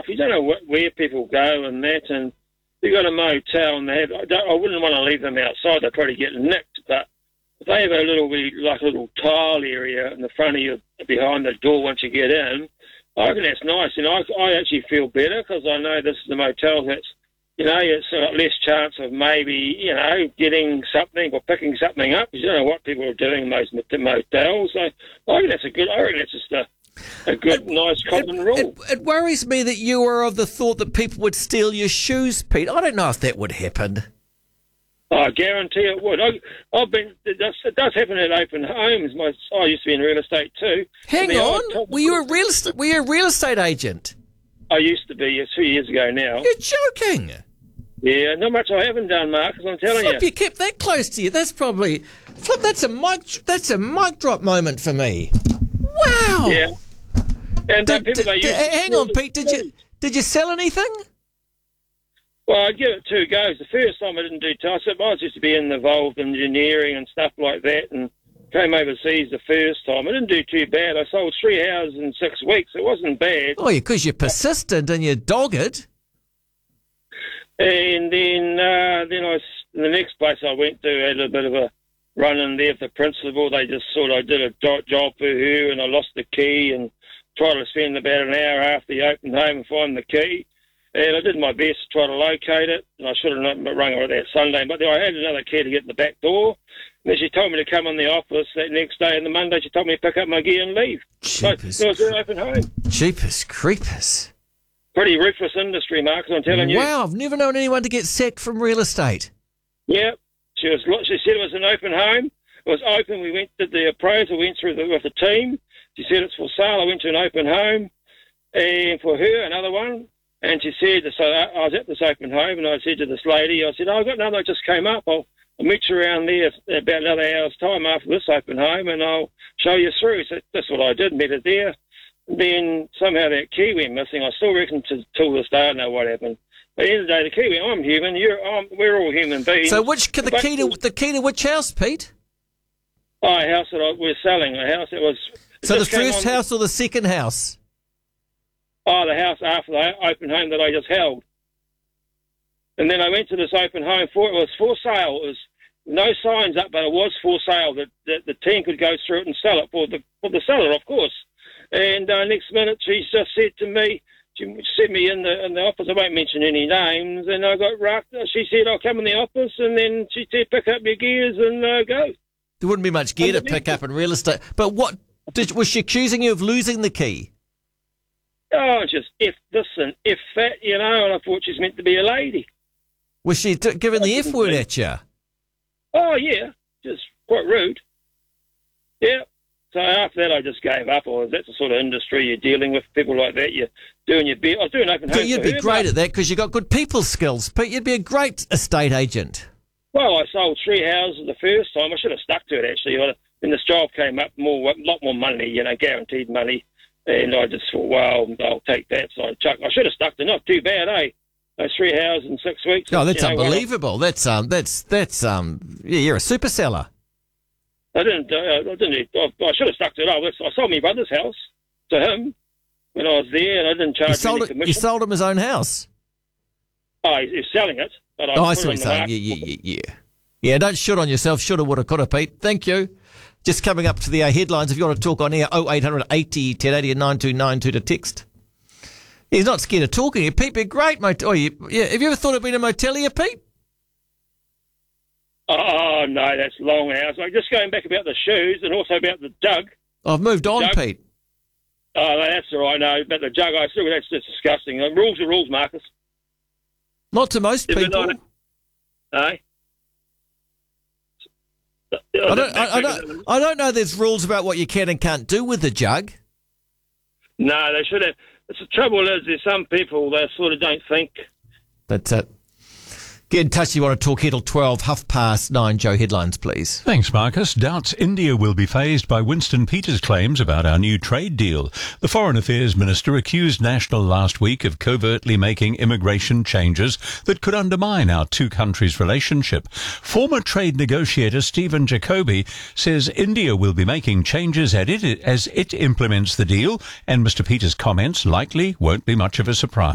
You don't know where people go and that, and you've got a motel and I wouldn't want to leave them outside. They'd probably get nicked, but if they have a little tile area in the front of you, behind the door once you get in, I reckon that's nice. I actually feel better because I know this is the motel that's, it's got less chance of maybe, getting something or picking something up because you don't know what people are doing in those motels. So I reckon that's just a good, nice common rule. It worries me that you are of the thought that people would steal your shoes, Pete. I don't know if that would happen. I guarantee it would. It does happen at open homes. I used to be in real estate too. Hang on, were you a real estate agent? I used to be 2 years ago now. You're joking. Yeah, not much I haven't done, Marcus. I'm telling you. You kept that close to you. That's probably that's a mic drop moment for me. Wow. Yeah. And hang on, Pete. Did you sell anything? Well, I'd give it 2 goes. The first time I didn't do TISIP. I was just to be involved in engineering and stuff like that, and came overseas the first time. I didn't do too bad. I sold 3 houses in 6 weeks. It wasn't bad. Oh, because you're persistent and you're dogged. And then the next place I went to had a bit of a run in there with the principal. They just I did a job for her, and I lost the key and tried to spend about an hour after the open home and find the key. And I did my best to try to locate it, and I should have not rung her that Sunday. But I had another key to get in the back door. And then she told me to come in the office that next day, and the Monday she told me to pick up my gear and leave. Jeepers. So it was an open home. Jeepers creepers. Pretty ruthless industry, Marcus, I'm telling you. Wow, I've never known anyone to get sacked from real estate. Yeah. She said it was an open home. It was open. We did the appraisal, went through with the team. She said it's for sale. I went to an open home, and for her, another one. And she said, so I was at this open home, and I said to this lady, I said, I've got another that just came up. I'll meet you around there about another hour's time after this open home, and I'll show you through. So that's what I did, met her there. And then somehow that key went missing. I still reckon till this day I don't know what happened. But at the end of the day, the key went, I'm human, we're all human beings. So the key to which house, Pete? A house that we're selling, a house that was... So the first house or the second house? Oh, the house after the open home that I just held. And then I went to this open home it was for sale. It was no signs up, but it was for sale that the team could go through it and sell it for the seller, of course. And next minute she just said to me, she sent me in the office, I won't mention any names, and I got rocked. She said, I'll come in the office, and then she said, pick up your gears and go. There wouldn't be much gear to pick up in real estate. But was she accusing you of losing the key? Oh, just F this and F that, and I thought she's meant to be a lady. Was she giving the F word at you? Oh, yeah, just quite rude. Yeah. So after that, I just gave up. That's the sort of industry you're dealing with, people like that. You're doing your best. I was doing open home. You'd be great at that because you've got good people skills, Pete. You'd be a great estate agent. Well, I sold 3 houses the first time. I should have stuck to it, actually. When this job came up, a lot more money, guaranteed money. And I just thought, well, I'll take that. So I should have stuck to it. Not too bad, eh? Those 3 houses in 6 weeks. Oh, that's unbelievable. That's you're a super seller. I should have stuck to it. I sold my brother's house to him when I was there, and I didn't charge any commission. You sold him his own house? Oh, he's selling it. But I see what you're saying. Yeah, don't shoot on yourself. Shoulda, woulda, coulda, Pete. Thank you. Just coming up to the headlines. If you want to talk on air, 0800 80 1080 and 9292 to text. He's not scared of talking. Pete, be great, mate. Have you ever thought of being a motelier, Pete? Oh, no, that's long hours. Just going back about the shoes and also about the jug. I've moved on, Pete. Oh, that's all right. No, about the jug, that's just disgusting. Rules are rules, Marcus. Not to most people. No. I don't know there's rules about what you can and can't do with the jug. No, they should have. The trouble is there's some people that sort of don't think. That's it. Get in touch if you want to talk here till 12, 9:30, Joe. Headlines, please. Thanks, Marcus. Doubts India will be phased by Winston Peters' claims about our new trade deal. The Foreign Affairs Minister accused National last week of covertly making immigration changes that could undermine our two countries' relationship. Former trade negotiator Stephen Jacoby says India will be making changes as it implements the deal, and Mr. Peters' comments likely won't be much of a surprise.